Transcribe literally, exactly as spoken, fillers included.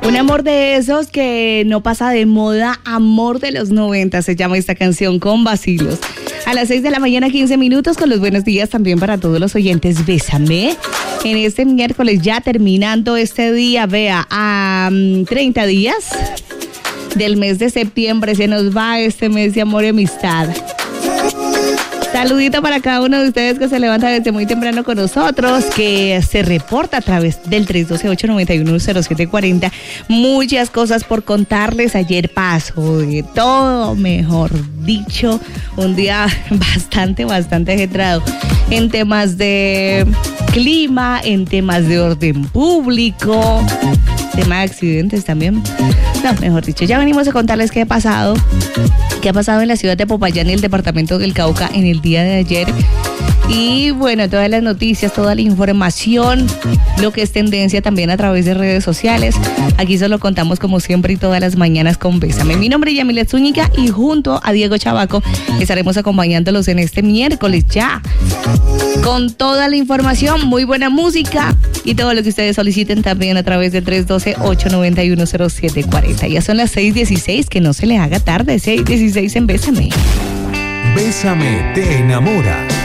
Un amor de esos que no pasa de moda, amor de los noventa, se llama esta canción con Vacilos. A las seis de la mañana, quince minutos, con los buenos días también para todos los oyentes. Bésame. En este miércoles, ya terminando este día, vea, a um, treinta días del mes de septiembre, se nos va este mes de amor y amistad. Saludito para cada uno de ustedes que se levanta desde muy temprano con nosotros, que se reporta a través del tres uno dos, ocho nueve uno, cero siete cuatro cero. Muchas cosas por contarles. Ayer pasó de todo, mejor dicho, un día bastante, bastante ajetreado en temas de clima, en temas de orden público, tema de accidentes también. No, mejor dicho, ya venimos a contarles qué ha pasado, qué ha pasado en la ciudad de Popayán y el departamento del Cauca en el día de ayer. Y bueno, todas las noticias, toda la información, lo que es tendencia también a través de redes sociales. Aquí se lo contamos como siempre y todas las mañanas con Bésame. Mi nombre es Yamilet Zúñiga y junto a Diego Chavaco estaremos acompañándolos en este miércoles ya con toda la información, muy buena música y todo lo que ustedes soliciten también a través del tres uno dos, ocho nueve uno, cero siete cuatro cero. Ya son las seis dieciséis, que no se le haga tarde, seis dieciséis en Bésame. Bésame te enamora.